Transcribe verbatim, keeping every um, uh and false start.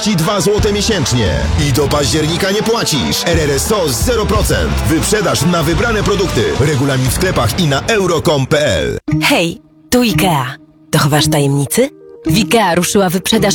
trzydzieści dwa złote miesięcznie. I do października nie płacisz. R R S O zero procent. Wyprzedaż na wybrane produkty. Regulamin w sklepach i na euro kropka com kropka p l. Hej, tu IKEA. Dochowasz tajemnicy? W IKEA ruszyła wyprzedaż